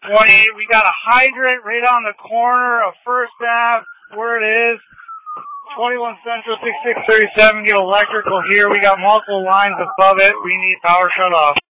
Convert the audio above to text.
28, we got a hydrant right on the corner of First Ave, where it is. 21 Central, 6637, get electrical here. We got multiple lines above it. We need power shut off.